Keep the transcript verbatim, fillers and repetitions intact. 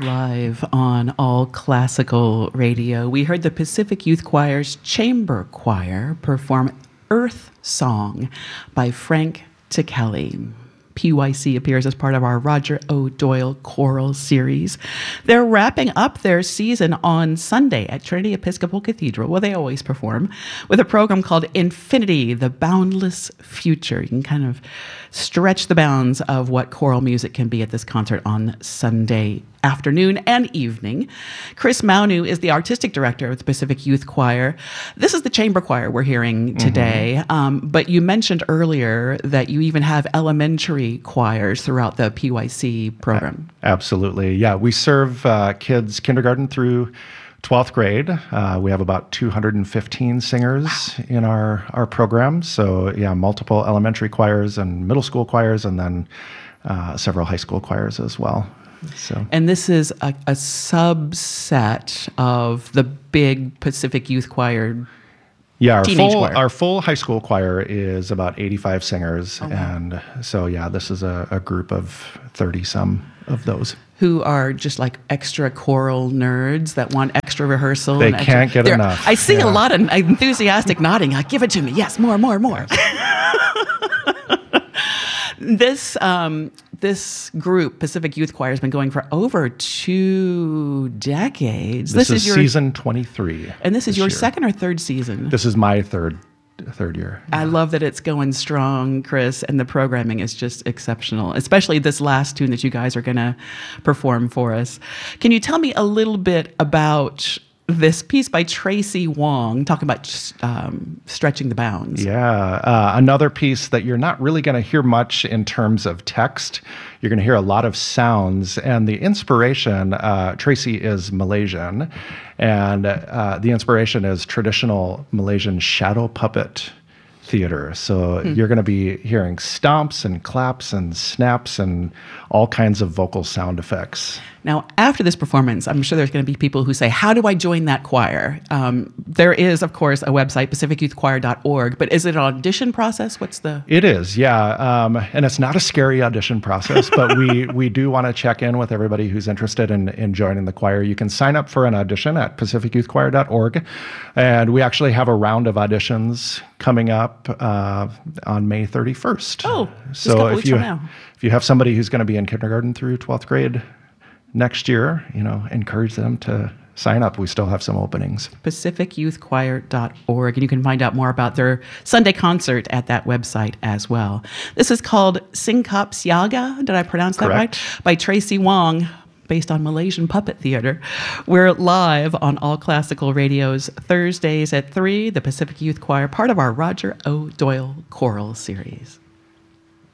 Live on All Classical Radio, we heard the Pacific Youth Choir's Chamber Choir perform Earth Song by Frank Ticheli. P Y C appears as part of our Roger O. Doyle Choral Series. They're wrapping up their season on Sunday at Trinity Episcopal Cathedral, where they always perform, with a program called Infinity, the Boundless Future. You can kind of stretch the bounds of what choral music can be at this concert on Sunday afternoon and evening. Chris Maunu is the artistic director of the Pacific Youth Choir. This is the chamber choir we're hearing today, mm-hmm. um, but you mentioned earlier that you even have elementary choirs throughout the P Y C program. Absolutely. Yeah, we serve uh, kids kindergarten through twelfth grade. Uh, we have about two hundred fifteen singers wow. in our, our program. So yeah, multiple elementary choirs and middle school choirs, and then uh, several high school choirs as well. So. And this is a, a subset of the big Pacific Youth Choir. Yeah, our teenage full choir. our full high school choir is about eighty-five singers, oh, wow. and so yeah, this is a, a group of thirty some of those who are just like extra choral nerds that want extra rehearsal. They and extra, can't get enough. I see yeah. a lot of enthusiastic nodding. Like, give it to me. Yes, more, more, more. This um, this group, Pacific Youth Choir, has been going for over two decades. This, this is, is your, season twenty-three. And this is this your year. second or third season? This is my third third year. I love that it's going strong, Chris, and the programming is just exceptional, especially this last tune that you guys are going to perform for us. Can you tell me a little bit about this piece by Tracy Wong, talking about just, um, stretching the bounds? Yeah, uh, another piece that you're not really going to hear much in terms of text. You're going to hear a lot of sounds, and the inspiration, uh, Tracy is Malaysian, and uh, the inspiration is traditional Malaysian shadow puppet theater. So hmm. you're going to be hearing stomps and claps and snaps and all kinds of vocal sound effects. Now, after this performance, I'm sure there's going to be people who say, how do I join that choir? Um, there is, of course, a website, pacific youth choir dot org, but is it an audition process? What's the... It is, yeah. Um, and it's not a scary audition process, but we, we do want to check in with everybody who's interested in, in joining the choir. You can sign up for an audition at pacific youth choir dot org. And we actually have a round of auditions coming up uh, on May thirty-first. Oh, just so a couple if weeks you, from now. If you have somebody who's going to be in kindergarten through twelfth grade next year, you know, encourage them to sign up. We still have some openings. pacific youth choir dot org, and you can find out more about their Sunday concert at that website as well. This is called Singkap Siaga, did I pronounce that Correct. right? By Tracy Wong, based on Malaysian puppet theater. We're live on All Classical Radio's Thursdays at three, the Pacific Youth Choir, part of our Roger O. Doyle Choral Series.